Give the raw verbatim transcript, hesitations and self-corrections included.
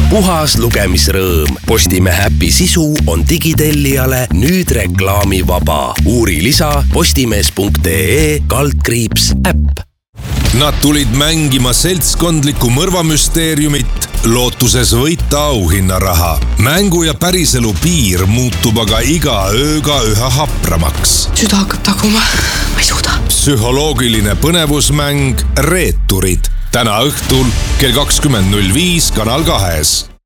puhas lugemisrõõm. Postimehe äpi sisu on digitellijale nüüd reklaamivaba. Uuri lisa postimees punkt ee kaldkriips äpp. Nad tulid mängima seltskondlikku mõrvamüsteeriumit, lootuses võita auhinnaraha. Mängu ja päriselu piir muutub aga iga ööga üha hapramaks. Süda hakkab taguma, ma ei suuda. Psühholoogiline põnevusmäng Reeturid. Täna õhtul kell kakskümmend null viis Kanal kahes.